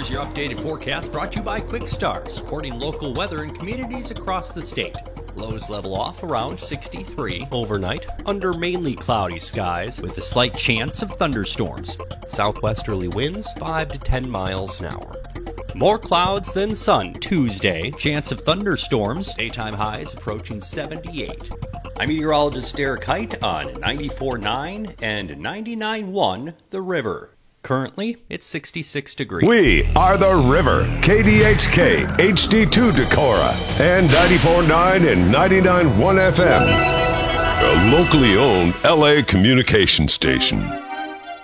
Here's your updated forecast brought to you by Quick Start, supporting local weather in communities across the state. Lows level off around 63 overnight, under mainly cloudy skies with a slight chance of thunderstorms. Southwesterly winds 5 to 10 miles an hour. More clouds than sun Tuesday, chance of thunderstorms, daytime highs approaching 78. I'm meteorologist Derek Height on 94.9 and 99.1 The River. Currently, it's 66 degrees. We are The River, KDHK, HD2 Decorah, and 94.9 and 99.1 FM. A locally owned LA communication station.